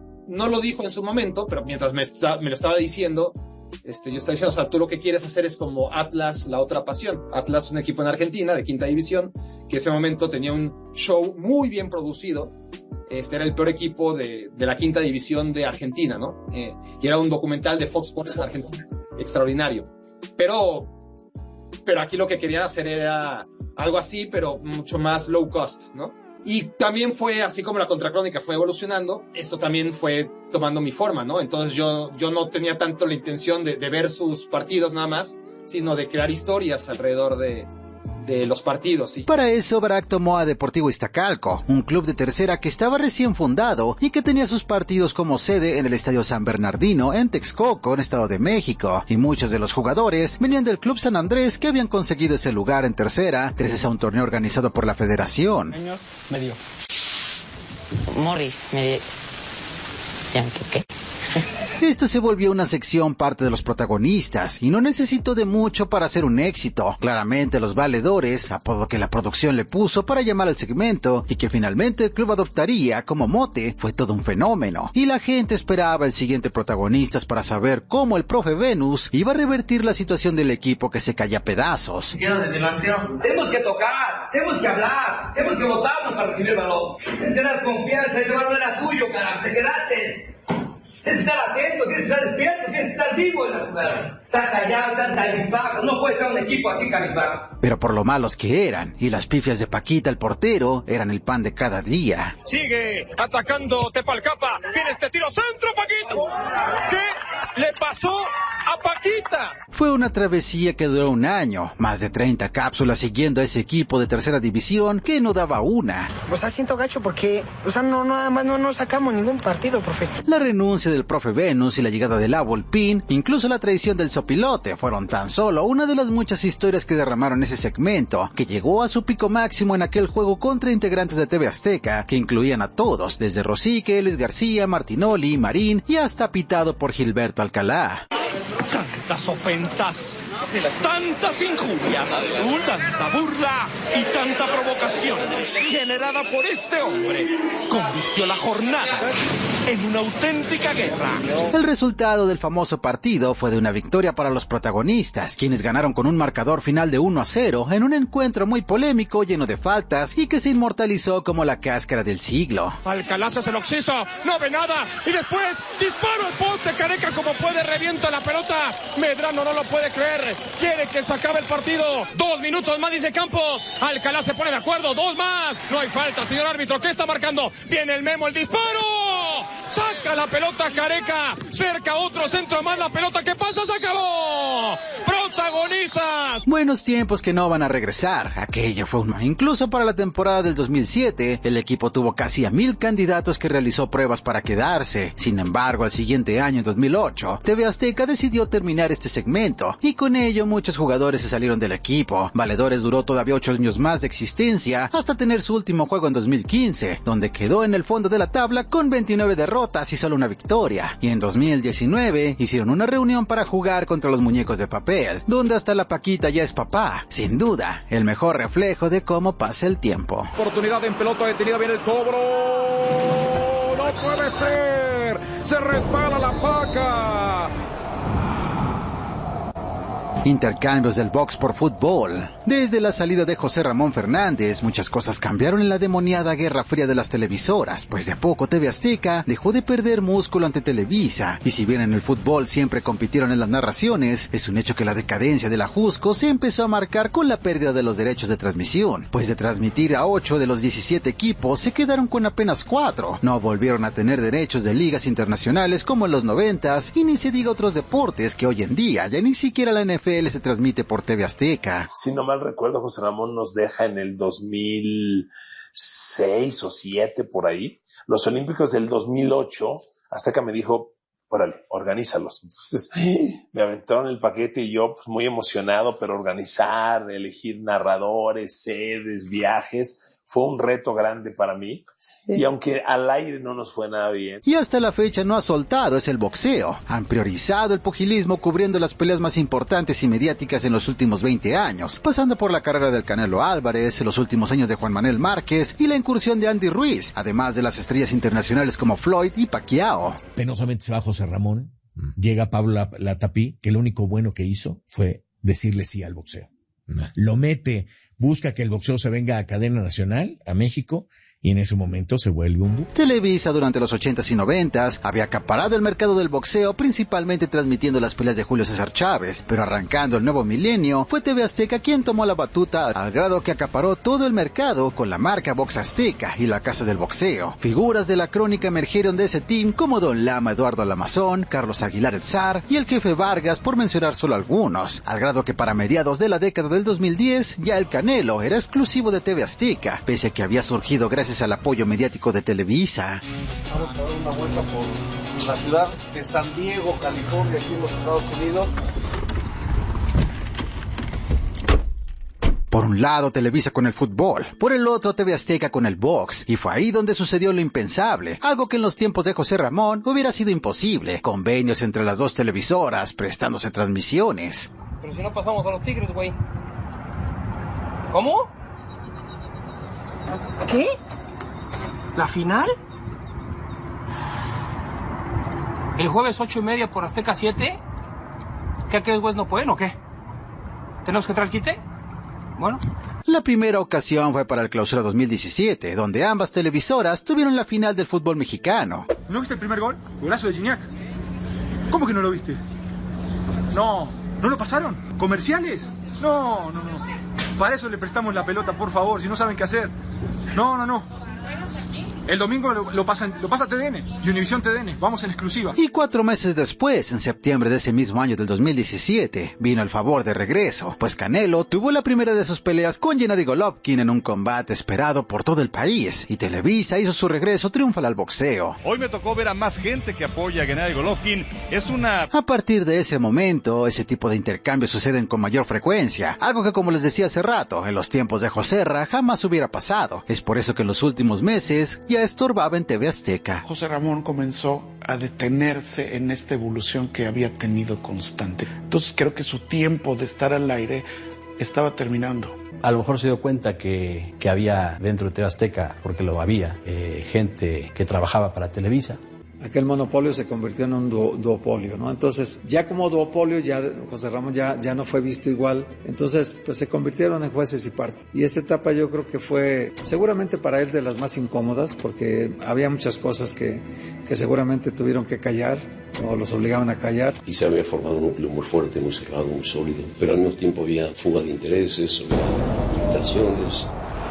No lo dijo en su momento, pero mientras me, está, me lo estaba diciendo, este, yo estaba diciendo, o sea, tú lo que quieres hacer es como Atlas, la otra pasión. Atlas, un equipo en Argentina de quinta división, que en ese momento tenía un show muy bien producido. Este era el peor equipo de, de la quinta división de Argentina, ¿no? Eh, y era un documental de Fox Sports en Argentina, extraordinario. Pero, pero aquí lo que querían hacer era algo así, pero mucho más low cost, ¿no? Y también fue, así como la contracrónica fue evolucionando, esto también fue tomando mi forma, ¿no? Entonces yo, yo no tenía tanto la intención de, de ver sus partidos nada más, sino de crear historias alrededor de, de los partidos. ¿Sí? Para eso, Barack tomó a Deportivo Iztacalco, un club de tercera que estaba recién fundado y que tenía sus partidos como sede en el Estadio San Bernardino en Texcoco, en Estado de México. Y muchos de los jugadores venían del Club San Andrés, que habían conseguido ese lugar en tercera gracias a un torneo organizado por la Federación. Años, medio. Morris, medio. Yankee, ¿qué? Esto se volvió una sección parte de los protagonistas y no necesitó de mucho para ser un éxito. Claramente los valedores, apodo que la producción le puso para llamar al segmento y que finalmente el club adoptaría como mote, fue todo un fenómeno. Y la gente esperaba el siguiente protagonistas para saber cómo el profe Venus iba a revertir la situación del equipo que se caía a pedazos. Tenemos que tocar, tenemos que hablar, tenemos que votarnos para recibir el balón. Tienes que dar confianza, ese balón era tuyo, carajo, te quedaste. Tienes que estar atento, tienes que estar despierto, tienes que estar vivo en la jugada. Está callado, está cabizbajo, no puede estar un equipo así cabizbajo. Pero por lo malos que eran, y las pifias de Paquita el portero, eran el pan de cada día. Sigue atacando Tepalcapa, viene este tiro centro, Paquito. ¿Qué le pasó a Paquita? Fue una travesía que duró un año, más de treinta cápsulas siguiendo a ese equipo de tercera división que no daba una. Pues está siento gacho porque, o sea, no, nada más no, no sacamos ningún partido, profe. La renuncia del profe Venus y la llegada del Volpín, incluso la traición del Sopilote, fueron tan solo una de las muchas historias que derramaron ese segmento, que llegó a su pico máximo en aquel juego contra integrantes de T V Azteca, que incluían a todos, desde Rosique, Luis García, Martinoli, Marín y hasta pitado por Gilberto Alcalá. Tantas ofensas, tantas injurias, tanta burla y tanta provocación generada por este hombre convirtió la jornada en una auténtica guerra. El resultado del famoso partido fue de una victoria para los protagonistas, quienes ganaron con un marcador final de uno a cero en un encuentro muy polémico, lleno de faltas y que se inmortalizó como la cáscara del siglo. Alcalá se lo oxiso, no ve nada y después disparo al poste, Careca como puede revienta la pelota. Medrano no lo puede creer, quiere que se acabe el partido. Dos minutos más, dice Campos. Alcalá se pone de acuerdo, dos más. No hay falta, señor árbitro, ¿qué está marcando? Viene el Memo, el disparo. Saca la pelota Careca, cerca otro centro más, la pelota, ¿qué pasa? Se acabó. Protagonistas. Buenos tiempos que no van a regresar. Aquello fue un... Incluso para la temporada del dos mil siete, el equipo tuvo casi a mil candidatos que realizó pruebas para quedarse. Sin embargo, al siguiente año, en dos mil ocho, T V Azteca decidió terminar este segmento, y con ello muchos jugadores se salieron del equipo. Valedores duró todavía ocho años más de existencia, hasta tener su último juego en dos mil quince, donde quedó en el fondo de la tabla con veintinueve derrotas y solo una victoria. Y en dos mil diecinueve hicieron una reunión para jugar contra los muñecos de papel, donde hasta la Paquita ya es papá. Sin duda, el mejor reflejo de cómo pasa el tiempo. Oportunidad en pelota detenida, viene el cobro. ¡No puede ser! ¡Se resbala la Paca! Intercambios del box por fútbol. Desde la salida de José Ramón Fernández, muchas cosas cambiaron en la demoniada guerra fría de las televisoras, pues de a poco T V Azteca dejó de perder músculo ante Televisa, y si bien en el fútbol siempre compitieron en las narraciones, es un hecho que la decadencia de la Jusco se empezó a marcar con la pérdida de los derechos de transmisión, pues de transmitir a ocho de los diecisiete equipos se quedaron con apenas cuatro. No volvieron a tener derechos de ligas internacionales como en los noventas, y ni se diga otros deportes que hoy en día ya ni siquiera la N F L se transmite por T V Azteca. Si no mal recuerdo, José Ramón nos deja en el dos mil seis o siete por ahí. Los Olímpicos del dos mil ocho, Azteca me dijo, órale, organízalos. Entonces me aventaron el paquete y yo pues, muy emocionado, pero organizar, elegir narradores, sedes, viajes, fue un reto grande para mí, sí. Y aunque al aire no nos fue nada bien. Y hasta la fecha no ha soltado es el boxeo. Han priorizado el pugilismo cubriendo las peleas más importantes y mediáticas en los últimos veinte años, pasando por la carrera del Canelo Álvarez, los últimos años de Juan Manuel Márquez y la incursión de Andy Ruiz, además de las estrellas internacionales como Floyd y Pacquiao. Penosamente se va José Ramón, mm. llega Pablo Latapí, que lo único bueno que hizo fue decirle sí al boxeo. Mm. Lo mete, busca que el boxeo se venga a cadena nacional, a México, y en ese momento se vuelve un boom. Televisa durante los ochentas y noventas había acaparado el mercado del boxeo, principalmente transmitiendo las peleas de Julio César Chávez, pero arrancando el nuevo milenio, fue T V Azteca quien tomó la batuta al grado que acaparó todo el mercado con la marca Box Azteca y la Casa del Boxeo. Figuras de la crónica emergieron de ese team como Don Lama Eduardo Lamazón, Carlos Aguilar el Zar y el Jefe Vargas, por mencionar solo algunos, al grado que para mediados de la década del dos mil diez ya el Canelo era exclusivo de T V Azteca, pese a que había surgido gracias al apoyo mediático de Televisa. Vamos a dar una vuelta por la ciudad de San Diego, California, aquí en los Estados Unidos. Por un lado Televisa con el fútbol, por el otro T V Azteca con el box, y fue ahí donde sucedió lo impensable, algo que en los tiempos de José Ramón hubiera sido imposible, convenios entre las dos televisoras prestándose transmisiones. Pero si no pasamos a los Tigres, güey. ¿Cómo? ¿Qué? ¿La final? ¿El jueves ocho y media por Azteca siete? ¿Qué aquellos güeyes no pueden o qué? ¿Tenemos que entrar al quite? Bueno. La primera ocasión fue para el Clausura dos mil diecisiete, donde ambas televisoras tuvieron la final del fútbol mexicano. ¿No viste el primer gol? Golazo de Gignac. ¿Cómo que no lo viste? No, ¿no lo pasaron? ¿Comerciales? No, no, no. Para eso le prestamos la pelota, por favor, si no saben qué hacer. No, no, no. El domingo lo, lo, pasa, lo pasa T D N y Univisión T D N. Vamos en exclusiva. Y cuatro meses después, en septiembre de ese mismo año del dos mil diecisiete, vino el favor de regreso, pues Canelo tuvo la primera de sus peleas con Gennady Golovkin en un combate esperado por todo el país, y Televisa hizo su regreso triunfal al boxeo. Hoy me tocó ver a más gente que apoya a Gennady Golovkin. Es una... A partir de ese momento, ese tipo de intercambios suceden con mayor frecuencia, algo que, como les decía hace rato, en los tiempos de Joserra jamás hubiera pasado. Es por eso que en los últimos meses ya estorbaba en T V Azteca. José Ramón comenzó a detenerse en esta evolución que había tenido constante. Entonces creo que su tiempo de estar al aire estaba terminando. A lo mejor se dio cuenta que, que había dentro de T V Azteca, porque lo había, eh, gente que trabajaba para Televisa. Aquel monopolio se convirtió en un du- duopolio, ¿no? Entonces, ya como duopolio, ya José Ramón ya, ya no fue visto igual. Entonces, pues se convirtieron en jueces y parte. Y esa etapa yo creo que fue, seguramente para él, de las más incómodas, porque había muchas cosas que, que seguramente tuvieron que callar, o los obligaban a callar. Y se había formado un núcleo muy fuerte, muy cerrado, muy sólido. Pero al mismo tiempo había fuga de intereses, había filtraciones.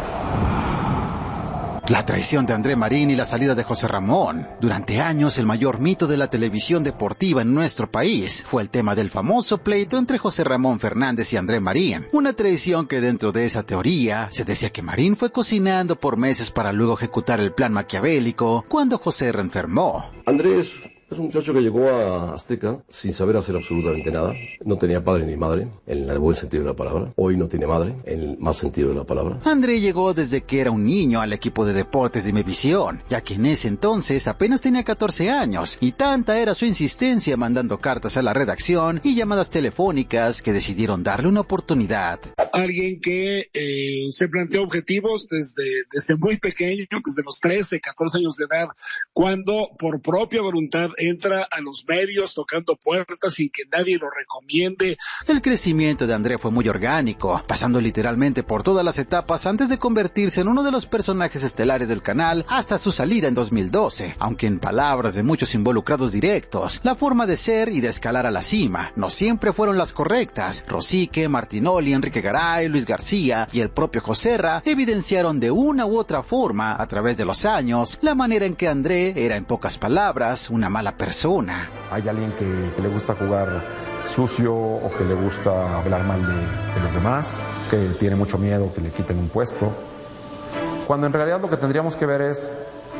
La traición de André Marín y la salida de José Ramón. Durante años, el mayor mito de la televisión deportiva en nuestro país fue el tema del famoso pleito entre José Ramón Fernández y André Marín. Una traición que, dentro de esa teoría, se decía que Marín fue cocinando por meses para luego ejecutar el plan maquiavélico cuando José enfermó. Andrés es un muchacho que llegó a Azteca sin saber hacer absolutamente nada. No tenía padre ni madre, en el buen sentido de la palabra. Hoy no tiene madre, en el mal sentido de la palabra. André llegó desde que era un niño al equipo de deportes de Imevisión, ya que en ese entonces apenas tenía catorce años, y tanta era su insistencia mandando cartas a la redacción y llamadas telefónicas que decidieron darle una oportunidad. Alguien que eh, se planteó objetivos desde, desde muy pequeño, desde los trece, catorce años de edad, cuando por propia voluntad entra a los medios tocando puertas sin que nadie lo recomiende. El crecimiento de André fue muy orgánico, pasando literalmente por todas las etapas antes de convertirse en uno de los personajes estelares del canal hasta su salida en dos mil doce, aunque en palabras de muchos involucrados directos, la forma de ser y de escalar a la cima no siempre fueron las correctas. Rosique, Martinoli, Enrique Garay, Luis García y el propio Joserra evidenciaron de una u otra forma, a través de los años, la manera en que André era, en pocas palabras, una mala persona. Hay alguien que, que le gusta jugar sucio o que le gusta hablar mal de, de los demás, que tiene mucho miedo que le quiten un puesto, cuando en realidad lo que tendríamos que ver es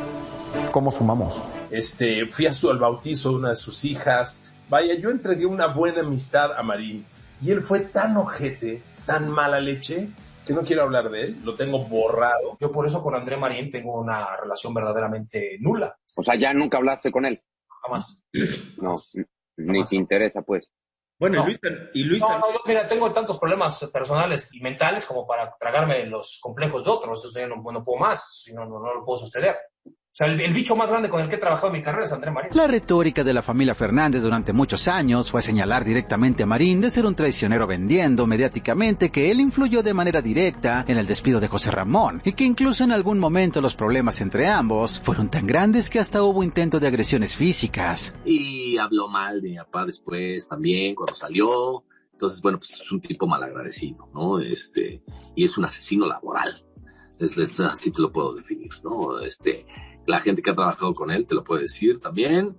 cómo sumamos. Este, fui a su, al bautizo de una de sus hijas. Vaya, yo entregué una buena amistad a Marín y él fue tan ojete, tan mala leche, que no quiero hablar de él, lo tengo borrado. Yo por eso con André Marín tengo una relación verdaderamente nula. O sea, ya nunca hablaste con él. Jamás. No, ni te interesa, pues. Bueno, no. y Luis, y Luis no, no, yo, mira, tengo tantos problemas personales y mentales como para tragarme los complejos de otros. Eso yo no, no puedo más, si no, no, no lo puedo sostener. O sea, el, el bicho más grande con el que he trabajado en mi carrera es André Marín. La retórica de la familia Fernández durante muchos años fue señalar directamente a Marín de ser un traicionero, vendiendo mediáticamente que él influyó de manera directa en el despido de José Ramón, y que incluso en algún momento los problemas entre ambos fueron tan grandes que hasta hubo intento de agresiones físicas. Y habló mal de mi papá después también, cuando salió. Entonces, bueno, pues es un tipo malagradecido, ¿no? Este, y es un asesino laboral. Es, es, así te lo puedo definir, ¿no? Este, la gente que ha trabajado con él te lo puede decir también,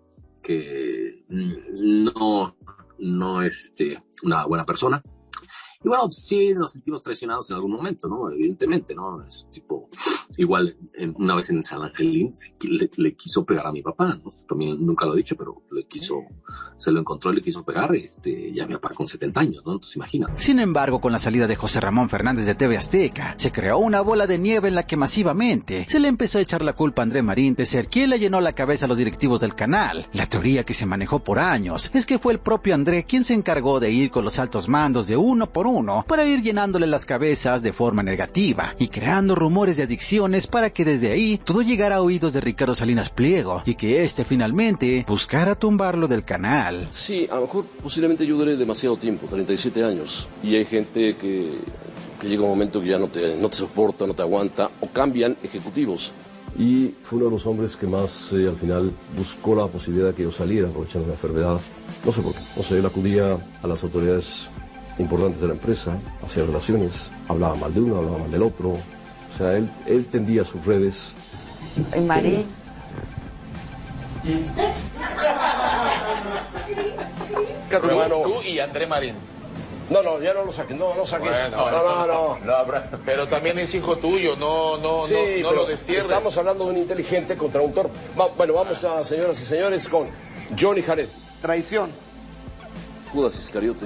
que no, no es este, una buena persona. Y bueno, sí nos sentimos traicionados en algún momento, ¿no? Evidentemente, ¿no? Es un tipo igual en, una vez en San Angelín le, le quiso pegar a mi papá, ¿no? También nunca lo he dicho, pero le quiso, se lo encontró y le quiso pegar, este, ya mi papá con setenta años, ¿no? Entonces imagínate. Sin embargo, con la salida de José Ramón Fernández de T V Azteca, se creó una bola de nieve en la que masivamente se le empezó a echar la culpa a André Marín de ser quien le llenó la cabeza a los directivos del canal. La teoría que se manejó por años es que fue el propio André quien se encargó de ir con los altos mandos de uno por uno para ir llenándole las cabezas de forma negativa y creando rumores de adicciones para que desde ahí todo llegara a oídos de Ricardo Salinas Pliego y que éste finalmente buscara tumbarlo del canal. Sí, a lo mejor posiblemente yo duré demasiado tiempo, treinta y siete años, y hay gente que, que llega un momento que ya no te, no te soporta, no te aguanta, o cambian ejecutivos. Y fue uno de los hombres que más eh, al final buscó la posibilidad de que yo saliera aprovechando la enfermedad. No sé por qué. O sea, él acudía a las autoridades importantes de la empresa, hacía relaciones, hablaba mal de uno, hablaba mal del otro. O sea, él, él tendía sus redes. ¿Y Marín? Hermano, tú y André Marín. No, no, ya no lo saques, no, no saques. Bueno, no, no, no, no, no. Pero también es hijo tuyo, no, no, sí, no, no lo destierres. Estamos hablando de un inteligente contra un torpe. Va, bueno, vamos a, señoras y señores, con Johnny Jared. Traición. Judas Iscariote.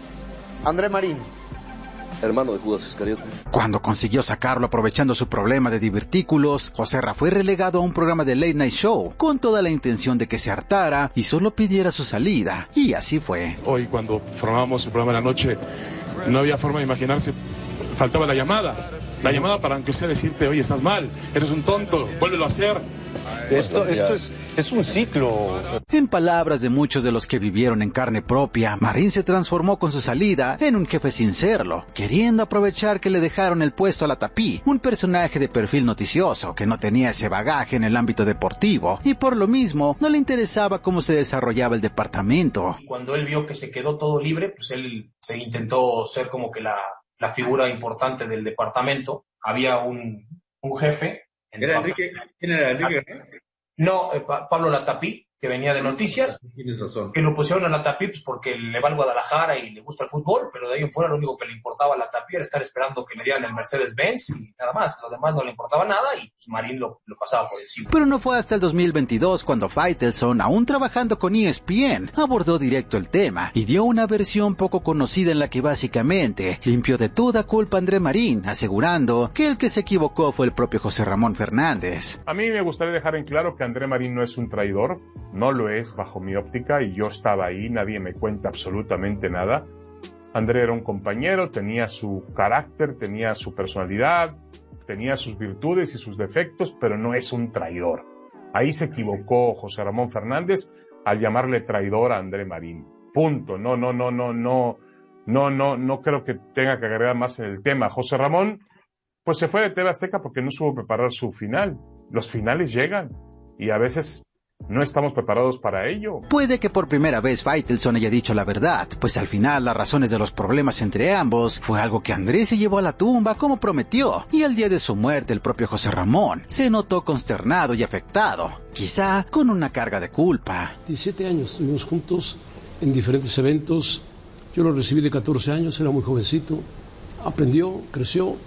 André Marín. Hermano de Judas Iscariote. Cuando consiguió sacarlo aprovechando su problema de divertículos, Joserra fue relegado a un programa de Late Night Show con toda la intención de que se hartara y solo pidiera su salida. Y así fue. Hoy cuando formábamos el programa de la noche no había forma de imaginarse, faltaba la llamada. La llamada para aunque sea decirte, oye, estás mal, eres un tonto, vuélvelo a hacer. Esto, esto es, es un ciclo. En palabras de muchos de los que vivieron en carne propia, Marín se transformó con su salida en un jefe sin serlo, queriendo aprovechar que le dejaron el puesto a la Tapí, un personaje de perfil noticioso que no tenía ese bagaje en el ámbito deportivo y por lo mismo no le interesaba cómo se desarrollaba el departamento. Cuando él vio que se quedó todo libre, pues él se intentó ser como que la, la figura importante del departamento. Había un, un jefe. ¿Era Enrique? ¿Quién era Enrique? No, eh, pa- Pablo Latapí, que venía de noticias. Tienes razón. Que lo pusieron a Latapí pues, porque le va al Guadalajara y le gusta el fútbol, pero de ahí en fuera lo único que le importaba a Latapí era estar esperando que le dieran el Mercedes-Benz y nada más. Lo demás no le importaba nada y pues, Marín lo, lo pasaba por encima. Pero no fue hasta el dos mil veintidós cuando Faitelson, aún trabajando con E S P N, abordó directo el tema y dio una versión poco conocida en la que básicamente limpió de toda culpa a André Marín, asegurando que el que se equivocó fue el propio José Ramón Fernández. A mí me gustaría dejar en claro que André Marín no es un traidor, no lo es bajo mi óptica y yo estaba ahí, nadie me cuenta absolutamente nada. André era un compañero, tenía su carácter, tenía su personalidad, tenía sus virtudes y sus defectos, pero no es un traidor. Ahí se equivocó José Ramón Fernández al llamarle traidor a André Marín. Punto. No, no, no, no, no, no, no, no creo que tenga que agregar más en el tema. José Ramón, pues se fue de T V Azteca porque no supo preparar su final. Los finales llegan y a veces no estamos preparados para ello. Puede que por primera vez Faitelson haya dicho la verdad, pues al final las razones de los problemas entre ambos fue algo que Andrés se llevó a la tumba como prometió, y al día de su muerte el propio José Ramón se notó consternado y afectado, quizá con una carga de culpa. diecisiete años estuvimos juntos en diferentes eventos, yo lo recibí de catorce años, era muy jovencito, aprendió, creció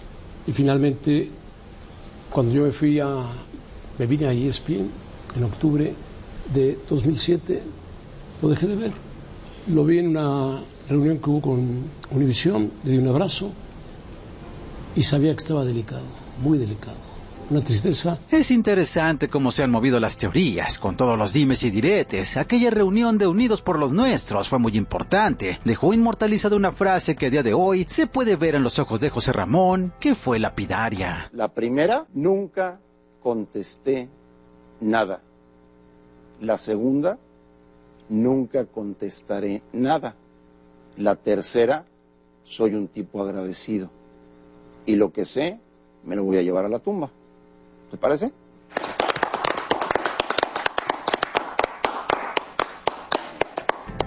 y finalmente cuando yo me fui a, me vine a E S P N en octubre de dos mil siete, lo dejé de ver. Lo vi en una reunión que hubo con Univisión, le di un abrazo y sabía que estaba delicado, muy delicado. Una tristeza. Es interesante cómo se han movido las teorías, con todos los dimes y diretes. Aquella reunión de Unidos por los Nuestros fue muy importante. Dejó inmortalizada una frase que a día de hoy se puede ver en los ojos de José Ramón, que fue lapidaria. La primera, nunca contesté nada. La segunda, nunca contestaré nada. La tercera, soy un tipo agradecido. Y lo que sé, me lo voy a llevar a la tumba. ¿Te parece?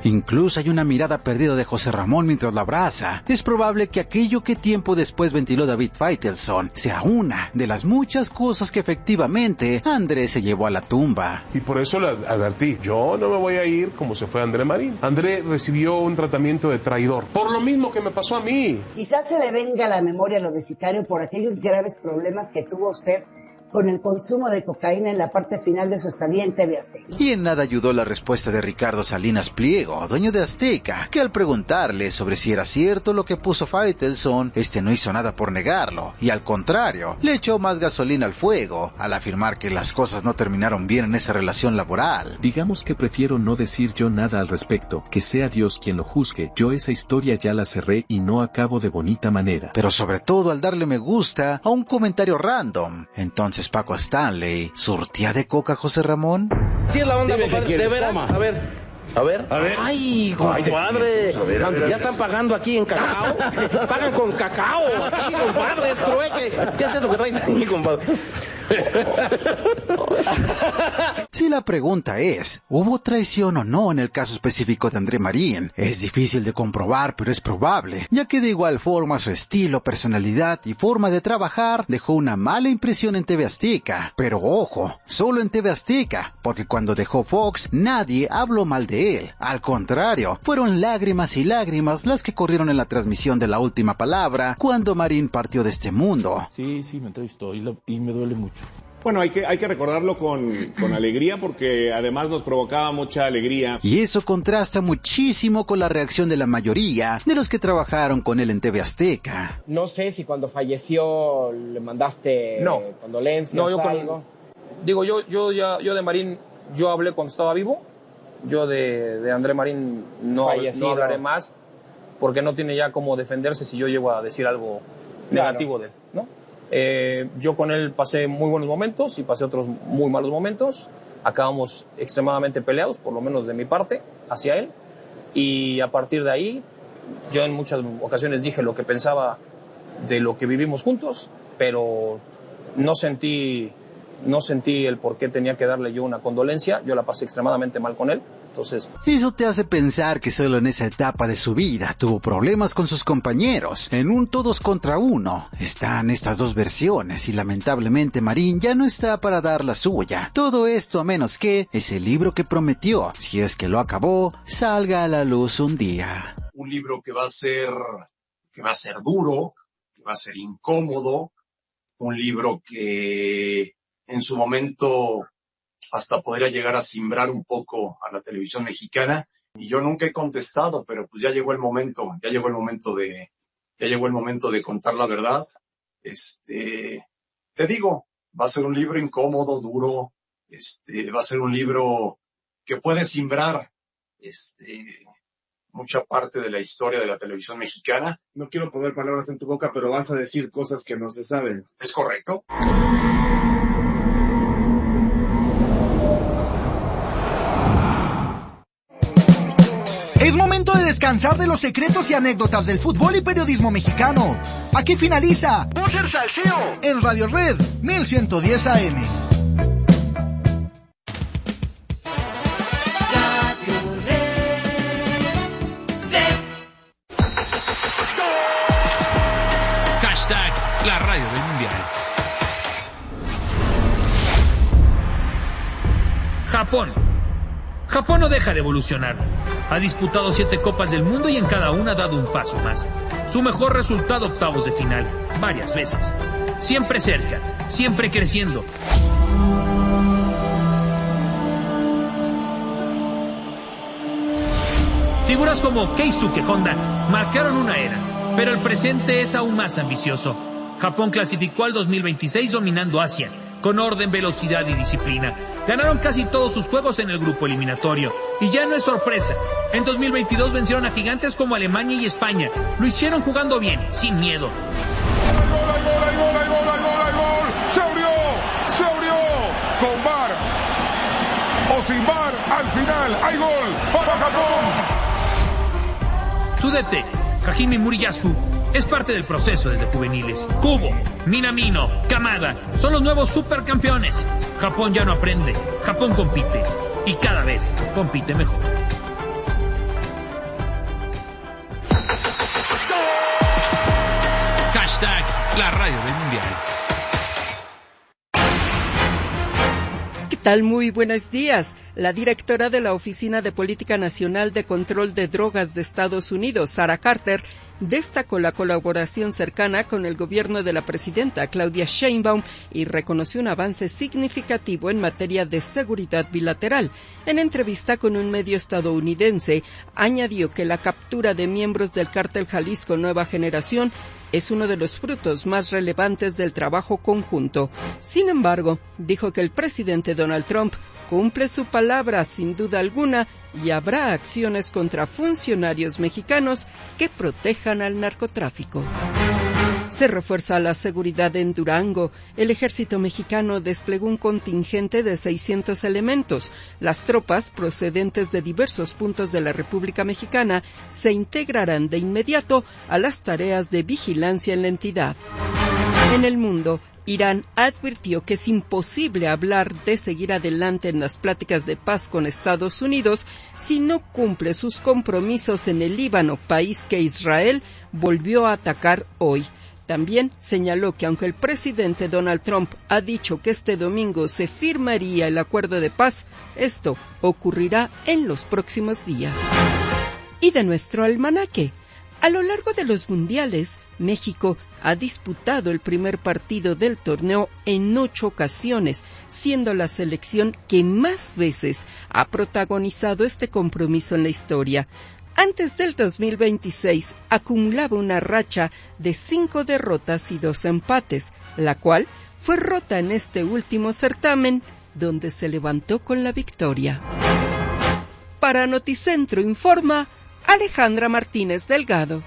Incluso hay una mirada perdida de José Ramón mientras la abraza. Es probable que aquello que tiempo después ventiló David Faitelson sea una de las muchas cosas que efectivamente André se llevó a la tumba. Y por eso le advertí, yo no me voy a ir como se fue André Marín. André recibió un tratamiento de traidor, por lo mismo que me pasó a mí. Quizás se le venga a la memoria lo de Sicario por aquellos graves problemas que tuvo usted con el consumo de cocaína en la parte final de su estadía en T V Azteca. Y en nada ayudó la respuesta de Ricardo Salinas Pliego, dueño de Azteca, que al preguntarle sobre si era cierto lo que puso Faitelson, este no hizo nada por negarlo, y al contrario, le echó más gasolina al fuego, al afirmar que las cosas no terminaron bien en esa relación laboral. Digamos que prefiero no decir yo nada al respecto, que sea Dios quien lo juzgue, yo esa historia ya la cerré y no acabo de bonita manera. Pero sobre todo al darle me gusta a un comentario random. Entonces Paco Stanley, ¿surtía de coca José Ramón? Sí es la onda, Dime, compadre, de veras, a ver... A ver, a ver. Ay, compadre, a ver, a ver, ya están pagando aquí en cacao. Pagan con cacao. Aquí, compadre, es trueque. ¿Qué es eso que traes aquí, compadre? Si la pregunta es, ¿hubo traición o no en el caso específico de André Marín? Es difícil de comprobar, pero es probable, ya que de igual forma su estilo, personalidad y forma de trabajar dejó una mala impresión en T V Azteca. Pero ojo, solo en T V Azteca, porque cuando dejó Fox, nadie habló mal de él. Al contrario, fueron lágrimas y lágrimas las que corrieron en la transmisión de La Última Palabra cuando Marín partió de este mundo. Sí, sí, me entrevistó y, lo, y me duele mucho. Bueno, hay que, hay que recordarlo con, con alegría porque además nos provocaba mucha alegría. Y eso contrasta muchísimo con la reacción de la mayoría de los que trabajaron con él en T V Azteca. No sé si cuando falleció le mandaste no. condolencias, no, yo algo. Con, digo, yo, yo, ya, yo de Marín, yo hablé cuando estaba vivo. Yo de, de André Marín no, no hablaré más porque no tiene ya cómo defenderse si yo llego a decir algo claro. negativo de él, ¿no? Eh, yo con él pasé muy buenos momentos y pasé otros muy malos momentos. Acabamos extremadamente peleados, por lo menos de mi parte, hacia él. Y a partir de ahí, yo en muchas ocasiones dije lo que pensaba de lo que vivimos juntos, pero no sentí... No sentí el por qué tenía que darle yo una condolencia. Yo la pasé extremadamente mal con él. Entonces... Eso te hace pensar que solo en esa etapa de su vida tuvo problemas con sus compañeros. En un todos contra uno están estas dos versiones y lamentablemente Marín ya no está para dar la suya. Todo esto a menos que ese libro que prometió, si es que lo acabó, salga a la luz un día. Un libro que va a ser, que va a ser duro, que va a ser incómodo, un libro que en su momento hasta podría llegar a cimbrar un poco a la televisión mexicana, y yo nunca he contestado, pero pues ya llegó el momento, ya llegó el momento de, ya llegó el momento de contar la verdad. Este, te digo, va a ser un libro incómodo, duro, este, va a ser un libro que puede cimbrar, este, mucha parte de la historia de la televisión mexicana. No quiero poner palabras en tu boca, pero vas a decir cosas que no se saben. ¿Es correcto? Es momento de descansar de los secretos y anécdotas del fútbol y periodismo mexicano. Aquí finaliza Boxer Salseo en Radio Red mil ciento diez A M. Hashtag la radio del mundial. Japón. Japón no deja de evolucionar. Ha disputado siete Copas del Mundo y en cada una ha dado un paso más. Su mejor resultado, octavos de final, varias veces. Siempre cerca, siempre creciendo. Figuras como Keisuke Honda marcaron una era, pero el presente es aún más ambicioso. Japón clasificó al dos mil veintiséis dominando Asia, con orden, velocidad y disciplina. Ganaron casi todos sus juegos en el grupo eliminatorio. Y ya no es sorpresa. En dos mil veintidós vencieron a gigantes como Alemania y España. Lo hicieron jugando bien, sin miedo. ¡Hay gol, hay gol, hay gol, hay gol, hay gol! ¡Se abrió! ¡Se abrió! Con V A R o sin V A R, al final hay gol para Japón. Su D T, Hajime Muriyasu, es parte del proceso desde juveniles. Kubo, Minamino, Kamada son los nuevos supercampeones. Japón ya no aprende, Japón compite y cada vez compite mejor. Hashtag la radio del mundial. ¿Qué tal? Muy buenos días. La directora de la Oficina de Política Nacional de Control de Drogas de Estados Unidos, Sarah Carter, destacó la colaboración cercana con el gobierno de la presidenta Claudia Sheinbaum y reconoció un avance significativo en materia de seguridad bilateral. En entrevista con un medio estadounidense, añadió que la captura de miembros del cártel Jalisco Nueva Generación es uno de los frutos más relevantes del trabajo conjunto. Sin embargo, dijo que el presidente Donald Trump cumple su palabra sin duda alguna y habrá acciones contra funcionarios mexicanos que protejan al narcotráfico. Se refuerza la seguridad en Durango. El ejército mexicano desplegó un contingente de seiscientos elementos. Las tropas procedentes de diversos puntos de la República Mexicana se integrarán de inmediato a las tareas de vigilancia en la entidad. En el mundo, Irán advirtió que es imposible hablar de seguir adelante en las pláticas de paz con Estados Unidos si no cumple sus compromisos en el Líbano, país que Israel volvió a atacar hoy. También señaló que aunque el presidente Donald Trump ha dicho que este domingo se firmaría el acuerdo de paz, esto ocurrirá en los próximos días. Y de nuestro almanaque. A lo largo de los mundiales, México ha disputado el primer partido del torneo en ocho ocasiones, siendo la selección que más veces ha protagonizado este compromiso en la historia. Antes del dos mil veintiséis, acumulaba una racha de cinco derrotas y dos empates, la cual fue rota en este último certamen, donde se levantó con la victoria. Para Noticentro informa Alejandra Martínez Delgado.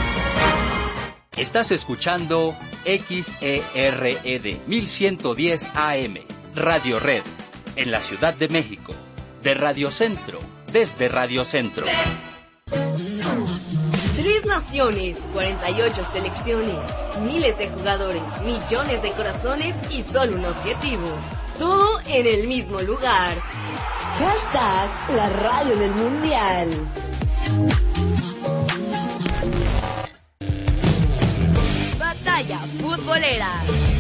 Estás escuchando X E R E D mil ciento diez A M, Radio Red, en la Ciudad de México, de Radio Centro, desde Radio Centro. Tres naciones, cuarenta y ocho selecciones, miles de jugadores, millones de corazones y solo un objetivo. Todo en el mismo lugar. Hashtag la radio del mundial. Batalla futbolera.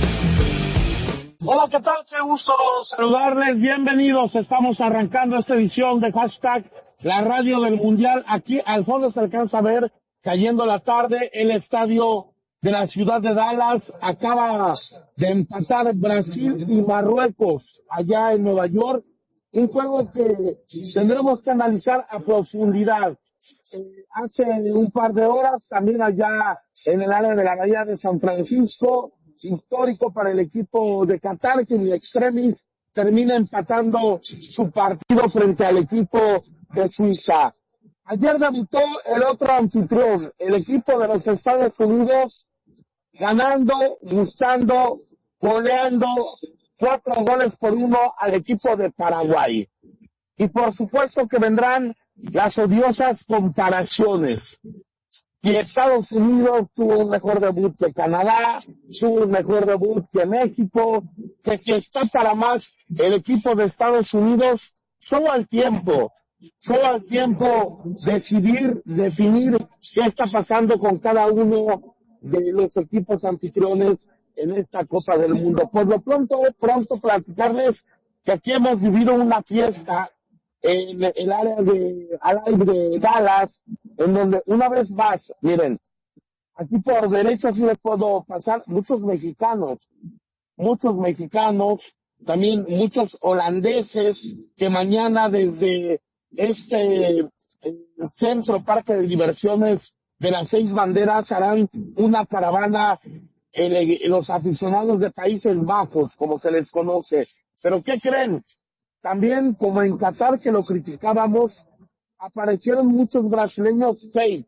Hola, ¿qué tal? Qué gusto saludarles. Bienvenidos. Estamos arrancando esta edición de Hashtag la radio del mundial. Aquí al fondo se alcanza a ver, cayendo la tarde, el estadio de la ciudad de Dallas. Acaba de empatar Brasil y Marruecos allá en Nueva York. Un juego que tendremos que analizar a profundidad. Eh, hace un par de horas, también allá en el área de la Bahía de San Francisco, histórico para el equipo de Qatar, que en extremis termina empatando su partido frente al equipo de Suiza. Ayer debutó el otro anfitrión, el equipo de los Estados Unidos, ganando, gustando, goleando cuatro goles por uno al equipo de Paraguay. Y por supuesto que vendrán las odiosas comparaciones. Y Estados Unidos tuvo un mejor debut que Canadá, tuvo un mejor debut que México, que si está para más el equipo de Estados Unidos, solo al tiempo, solo al tiempo decidir, definir qué está pasando con cada uno de los equipos anfitriones en esta Copa del Mundo. Por lo pronto, pronto platicarles que aquí hemos vivido una fiesta en el área de, al aire de Dallas, en donde una vez más, miren, aquí por derecho sí les puedo pasar muchos mexicanos, muchos mexicanos, también muchos holandeses que mañana desde este centro parque de diversiones de las Seis Banderas harán una caravana en los aficionados de Países Bajos, como se les conoce. Pero ¿qué creen? También, como en Qatar, que lo criticábamos, aparecieron muchos brasileños fake.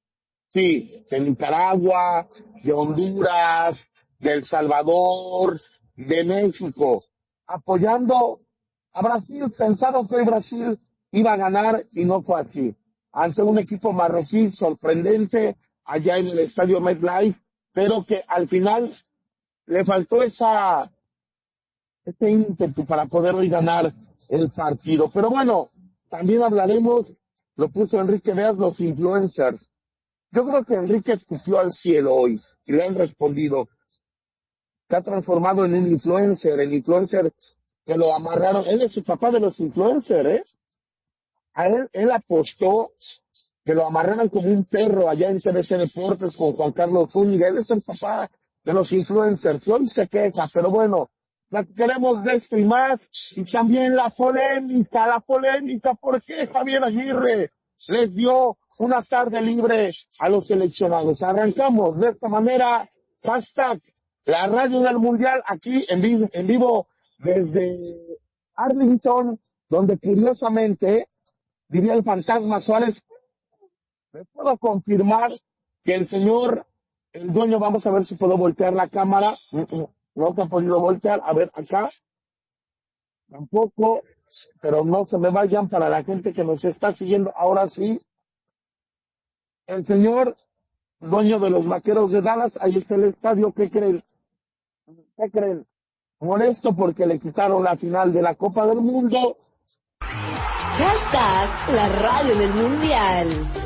Sí, de Nicaragua, de Honduras, de El Salvador, de México, apoyando a Brasil. Pensaron que Brasil iba a ganar y no fue así. Ante un equipo marroquí sorprendente allá en el estadio MetLife, pero que al final le faltó esa este ímpetu para poder hoy ganar el partido. Pero bueno, también hablaremos, lo puso Enrique Veas, los influencers. Yo creo que Enrique escupió al cielo hoy y le han respondido. Se ha transformado en un influencer, el influencer que lo amarraron. Él es el papá de los influencers, ¿eh? A él, él apostó que lo amarraran como un perro allá en T V C Deportes con Juan Carlos Zúñiga. Él es el papá de los influencers. Y hoy se queja, pero bueno, la queremos de esto y más. Y también la polémica, la polémica. ¿Por qué Javier Aguirre les dio una tarde libre a los seleccionados? Arrancamos de esta manera. Hashtag la radio del Mundial aquí en vivo, en vivo desde Arlington, donde curiosamente, diría el fantasma Suárez, me puedo confirmar que el señor, el dueño, vamos a ver si puedo voltear la cámara, no se ha podido voltear, a ver acá, tampoco, pero no se me vayan para la gente que nos está siguiendo, ahora sí, el señor, dueño de los Vaqueros de Dallas, ahí está el estadio, ¿qué creen? ¿Qué creen? Molesto porque le quitaron la final de la Copa del Mundo. Hashtag la radio del Mundial.